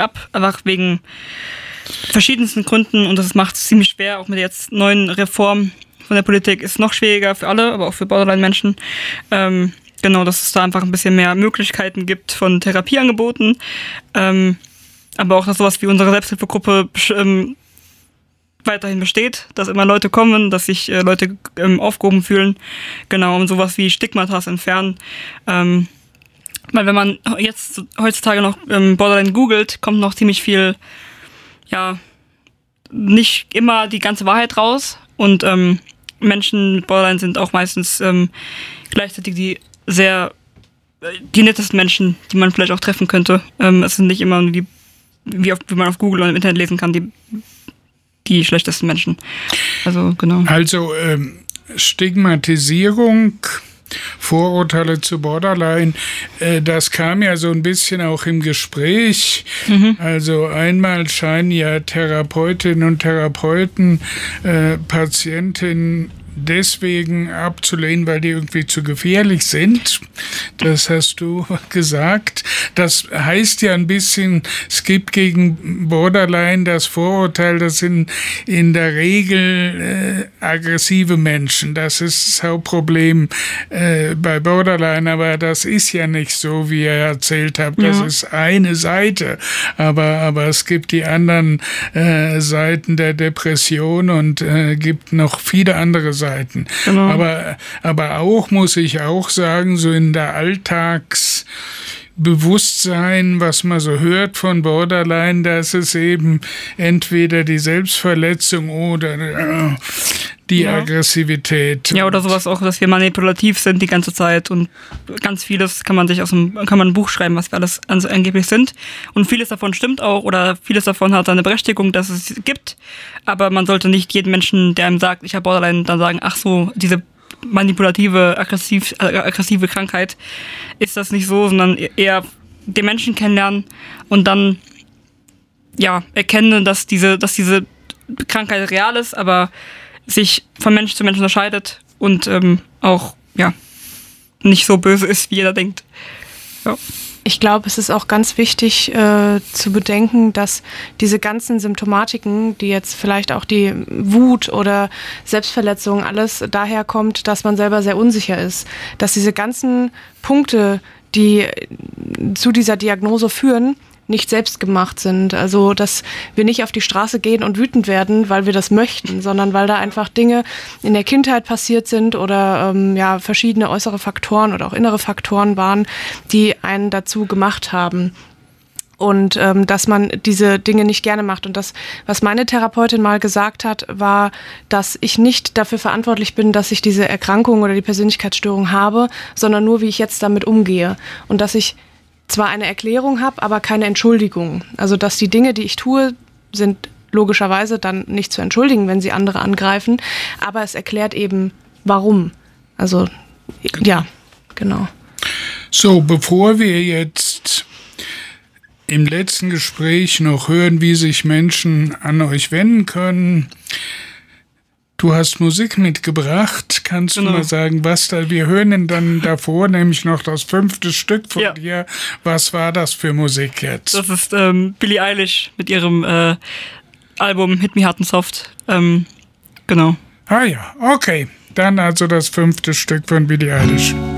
bergab, einfach wegen verschiedensten Gründen und das macht es ziemlich schwer, auch mit der jetzt neuen Reform von der Politik ist noch schwieriger für alle, aber auch für Borderline-Menschen. Genau, dass es da einfach ein bisschen mehr Möglichkeiten gibt von Therapieangeboten, aber auch, dass sowas wie unsere Selbsthilfegruppe weiterhin besteht, dass immer Leute kommen, dass sich Leute aufgehoben fühlen, genau, um sowas wie Stigmata entfernen. Weil wenn man jetzt heutzutage noch Borderline googelt, kommt noch ziemlich viel, ja, nicht immer die ganze Wahrheit raus und Menschen mit Borderline sind auch meistens gleichzeitig die nettesten Menschen, die man vielleicht auch treffen könnte. Es sind nicht immer die, wie man auf Google oder im Internet lesen kann, die schlechtesten Menschen. Also, genau. Also, Stigmatisierung, Vorurteile zu Borderline, das kam ja so ein bisschen auch im Gespräch. Also einmal scheinen ja Therapeutinnen und Therapeuten Patientinnen deswegen abzulehnen, weil die irgendwie zu gefährlich sind. Das hast du gesagt. Das heißt ja ein bisschen, es gibt gegen Borderline das Vorurteil, das sind in der Regel aggressive Menschen. Das ist das Hauptproblem bei Borderline, aber das ist ja nicht so, wie ihr erzählt habt. Das ist eine Seite, aber es gibt die anderen Seiten der Depression und gibt noch viele andere Seiten. Genau. Aber auch, muss ich auch sagen, so in der Alltagsbewusstsein, was man so hört von Borderline, dass es eben entweder die Selbstverletzung oder die Aggressivität. Ja, oder sowas auch, dass wir manipulativ sind die ganze Zeit und ganz vieles kann man ein Buch schreiben, was wir alles angeblich sind. Und vieles davon stimmt auch oder vieles davon hat eine Berechtigung, dass es gibt. Aber man sollte nicht jedem Menschen, der einem sagt, ich habe Borderline, dann sagen, ach so, diese manipulative, aggressive Krankheit ist das nicht so, sondern eher den Menschen kennenlernen und dann erkennen, dass diese Krankheit real ist, aber sich von Mensch zu Mensch unterscheidet und auch nicht so böse ist, wie jeder denkt. Ja. Ich glaube, es ist auch ganz wichtig zu bedenken, dass diese ganzen Symptomatiken, die jetzt vielleicht auch die Wut oder Selbstverletzung, alles daher kommt, dass man selber sehr unsicher ist. Dass diese ganzen Punkte, die zu dieser Diagnose führen, nicht selbst gemacht sind. Also, dass wir nicht auf die Straße gehen und wütend werden, weil wir das möchten, sondern weil da einfach Dinge in der Kindheit passiert sind oder verschiedene äußere Faktoren oder auch innere Faktoren waren, die einen dazu gemacht haben. Und dass man diese Dinge nicht gerne macht. Und das, was meine Therapeutin mal gesagt hat, war, dass ich nicht dafür verantwortlich bin, dass ich diese Erkrankung oder die Persönlichkeitsstörung habe, sondern nur, wie ich jetzt damit umgehe. Und dass ich zwar eine Erklärung habe, aber keine Entschuldigung. Also, dass die Dinge, die ich tue, sind logischerweise dann nicht zu entschuldigen, wenn sie andere angreifen, aber es erklärt eben, warum. Also, ja, genau. So, bevor wir jetzt im letzten Gespräch noch hören, wie sich Menschen an euch wenden können, du hast Musik mitgebracht. Kannst du mal sagen, was da, wir hören dann davor nämlich noch das 5. Stück von dir. Was war das für Musik jetzt? Das ist Billie Eilish mit ihrem Album Hit Me Hard and Soft. Genau. Ah ja, okay. Dann also das 5. Stück von Billie Eilish.